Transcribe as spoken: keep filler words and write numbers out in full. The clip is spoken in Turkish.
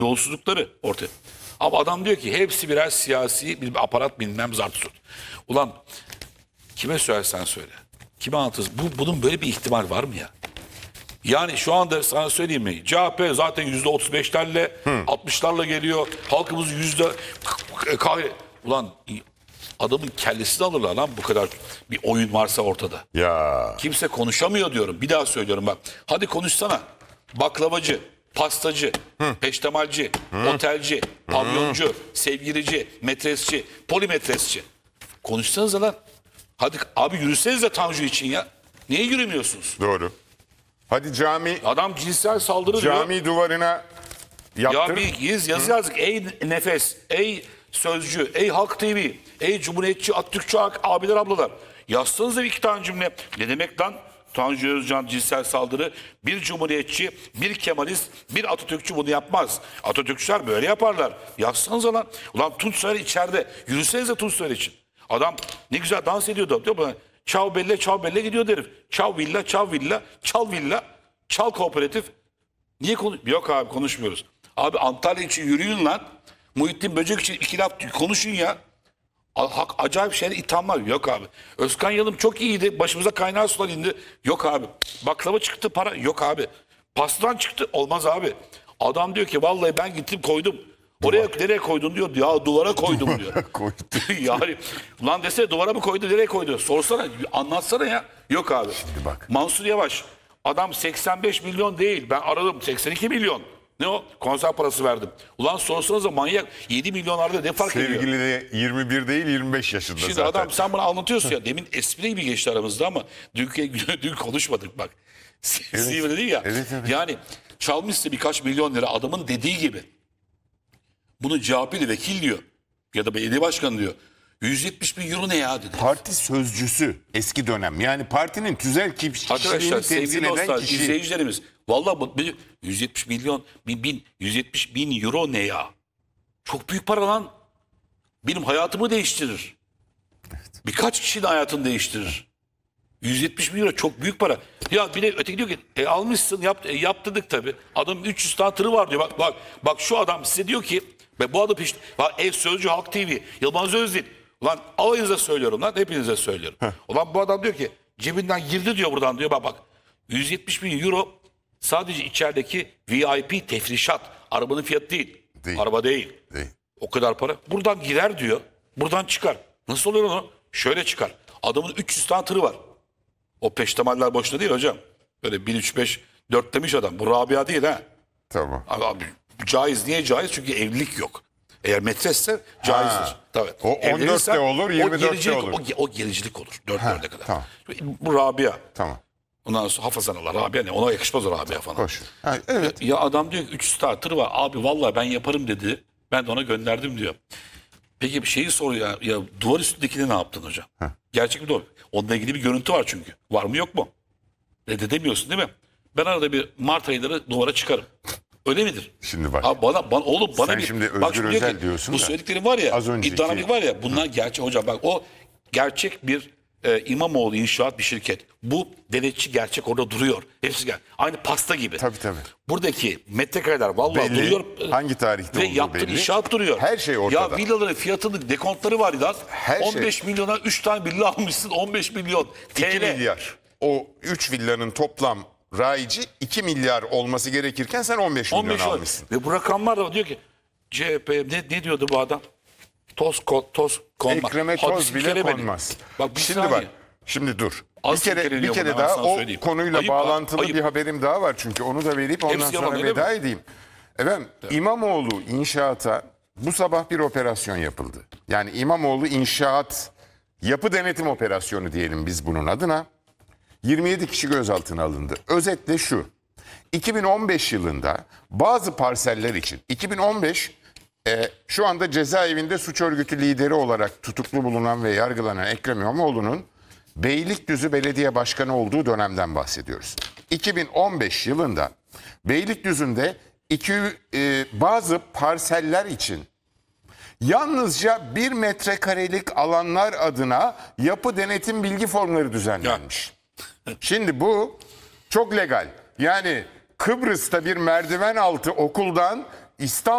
yolsuzlukları ortaya. Ama adam diyor ki hepsi birer siyasi bir aparat bilmem zartürt. Ulan kime söylersen söyle. Kime anlatırsın? Bu, bunun böyle bir ihtimal var mı ya? Yani şu anda sana söyleyeyim mi? C H P zaten yüzde otuz beşlerle altmışlarla geliyor. Halkımız yüzde kahve. Ulan adamın kellesini alırlar lan bu kadar bir oyun varsa ortada. Ya. Kimse konuşamıyor diyorum. Bir daha söylüyorum bak. Hadi konuşsana. Baklavacı, pastacı, peştemalci, otelci, pavyoncu, sevgilici, metresçi, polimetresçi. Konuşsanıza lan. Hadi abi yürüsenize Tanju için ya. Niye yürümüyorsunuz? Doğru. Hadi cami Adam cinsel saldırı diyor. cami duvarına yaptır. Ya bir yiz yazı yazdık. Ey Nefes, ey Sözcü, ey Halk T V, ey Cumhuriyetçi, Atatürkçü abiler ablalar. Yazsanıza bir iki tane cümle. Ne demek lan? Tanju Özcan cinsel saldırı. Bir Cumhuriyetçi, bir Kemalist, bir Atatürkçü bunu yapmaz. Atatürkçüler böyle yaparlar. Yazsanıza lan. Ulan Tunç Soyer içeride. Yürüsenize Tunç Soyer için. Adam ne güzel dans ediyordu. Diyor bana. Çav belle, çav belle gidiyor herif. Çav villa, çav villa, çal villa, çal kooperatif. Niye konuş? Yok abi konuşmuyoruz. Abi Antalya için yürüyün lan. Muhittin Böcek için iki laf konuşun ya. Hak, acayip şeyler ithamlar. Yok abi. Özkan Yalım çok iyiydi. Başımıza kaynar sular indi. Yok abi. Baklava çıktı para. Yok abi. Pastadan çıktı. Olmaz abi. Adam diyor ki vallahi ben gittim koydum. Oraya nereye koydun diyor. Ya duvara koydum diyor. Yani lan desene duvara mı koydu nereye koydu? Sorsana anlatsana ya. Yok abi. Şimdi bak. Mansur Yavaş. Adam seksen beş milyon değil. Ben aradım seksen iki milyon. Ne o? Konser parası verdim. Ulan sorsanıza manyak yedi milyonlarda ne fark ediyor? Sevgili de yirmi bir değil yirmi beş yaşında Şimdi zaten. adam sen bana anlatıyorsun ya. Demin espri gibi geçti aramızda ama dün, dün konuşmadık bak. Evet. Değil ya. Evet, evet. Yani çalmışsa birkaç milyon lira adamın dediği gibi. Bunu C H P'li vekil diyor. Ya da belediye başkanı diyor. yüz yetmiş bin euro ne ya dedi. Parti sözcüsü eski dönem. Yani partinin tüzel kişiliğini Arkadaşlar temsil sevgili eden dostlar kişi. izleyicilerimiz. Vallahi bu yüz yetmiş milyon bin, bin yüz yetmiş bin euro ne ya? Çok büyük para lan. Benim hayatımı değiştirir. Evet. Birkaç kişinin hayatını değiştirir. yüz yetmiş bin euro çok büyük para. Ya bir de öteki diyor ki e, almışsın yap, e, yaptırdık tabii. Adamın üç yüz tane tırı var diyor. Bak bak bak şu adam size diyor ki ve bu adam işte bak ev Sözcü Halk T V Yılmaz Özdil. Ulan alayınıza söylüyorum lan hepinize söylüyorum. Heh. Ulan bu adam diyor ki cebinden girdi diyor buradan diyor bak bak. yüz yetmiş bin euro sadece içerideki V I P tefrişat. Arabanın fiyatı değil. Değil. Araba değil. Değil. O kadar para. Buradan girer diyor. Buradan çıkar. Nasıl oluyor onu? Şöyle çıkar. Adamın üç yüz tane tırı var. O peştemaller boşuna değil hocam. Böyle bir, üç, beş, dört demiş adam. Bu Rabia değil ha. Tamam. Abi, abi, caiz. Niye caiz? Çünkü evlilik yok. Eğer metresse caizdir. Tabii. O on dörtte olur, yirmi dörtte olur. O, o gericilik olur. dört dörde kadar. Tamam. Bu Rabia. Tamam. Ondan sonra hafızan Allah Rabia ne? Ona yakışmaz o Rabia falan. Hoş. Ha, evet. Ya, ya adam diyor ki üç yüz tane tır var. Abi vallahi ben yaparım dedi. Ben de ona gönderdim diyor. Peki bir şeyi soruyor ya, ya duvar üstündekini ne yaptın hocam? Heh. Gerçek mi doğru? Onunla ilgili bir görüntü var çünkü. Var mı yok mu? Reddedemiyorsun değil mi? Ben arada bir Mart ayları duvara çıkarım. Öyle midir? Şimdi bak. Abi bana, bana oğlum bana Sen bir... şimdi Özgür bak şimdi diyor Özel ki, diyorsun bu da, söylediklerim var ya az önceki- iddianamik var ya bunlar gerçek hocam. Bak o gerçek bir e, İmamoğlu inşaat bir şirket. Bu denetçi gerçek orada duruyor. Hepsi gel. Aynı pasta gibi. Tabii tabii. Buradaki metrekareler vallahi Belli. duruyor. Hangi tarihte ve olduğu yaptığı belli. inşaat duruyor. Her şey ortada. Ya villaların fiyatının dekontları var ya. Her şey. on beş milyona üç tane villa almışsın on beş milyon T L. iki milyar. O üç villanın toplam raici iki milyar olması gerekirken sen on beş on milyon beş milyon. almışsın. Ve bu rakamlar da diyor ki C H P ne, ne diyordu bu adam? Toz, ko, toz konmaz. Ekreme Hadi toz bile silkelemedi. Konmaz. Bak bir Şimdi saniye. bak. Şimdi dur. Az bir kere bir silkeleniyor kere bunlar, ben daha sana o söyleyeyim. konuyla Ayıp bağlantılı lan, ayıp. bir haberim daha var çünkü onu da verip ondan Hepsi sonra yalan, öyle veda mi? edeyim. Efendim İmamoğlu inşaata bu sabah bir operasyon yapıldı. Yani İmamoğlu inşaat yapı denetim operasyonu diyelim biz bunun adına. yirmi yedi kişi gözaltına alındı. Özetle şu. iki bin on beş yılında bazı parseller için iki bin on beş e, şu anda cezaevinde suç örgütü lideri olarak tutuklu bulunan ve yargılanan Ekrem İmamoğlu'nun Beylikdüzü Belediye Başkanı olduğu dönemden bahsediyoruz. iki bin on beş yılında Beylikdüzü'nde iki, e, bazı parseller için yalnızca bir metrekarelik alanlar adına yapı denetim bilgi formları düzenlenmiş. Şimdi bu çok legal. Yani Kıbrıs'ta bir merdiven altı okuldan İstanbul